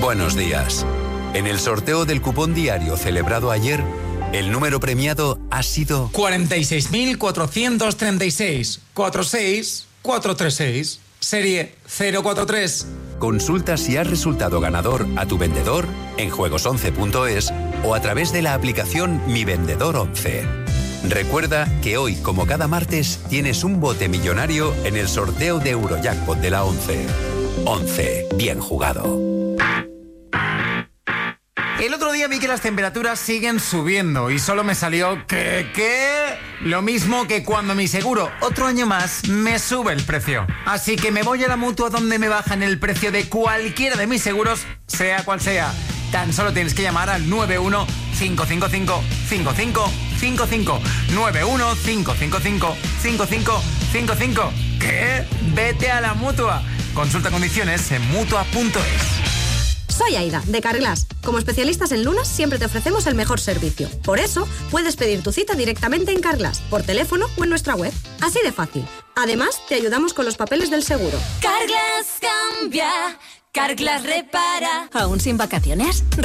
Buenos días. En el sorteo del cupón diario celebrado ayer, el número premiado ha sido 46.436. 46436. Serie 043. Consulta si has resultado ganador a tu vendedor en juegos11.es o a través de la aplicación Mi Vendedor 11. Recuerda que hoy, como cada martes, tienes un bote millonario en el sorteo de Eurojackpot de la 11. 11. Bien jugado. El otro día vi que las temperaturas siguen subiendo y solo me salió que lo mismo que cuando mi seguro otro año más me sube el precio. Así que me voy a la Mutua donde me bajan el precio de cualquiera de mis seguros, sea cual sea. Tan solo tienes que llamar al 915555555. 915555555. ¿Qué? Vete a la Mutua. Consulta condiciones en Mutua.es. Soy Aida, de Carglass. Como especialistas en lunas, siempre te ofrecemos el mejor servicio. Por eso, puedes pedir tu cita directamente en Carglass, por teléfono o en nuestra web. Así de fácil. Además, te ayudamos con los papeles del seguro. Carglass cambia, Carglass repara. ¿Aún sin vacaciones?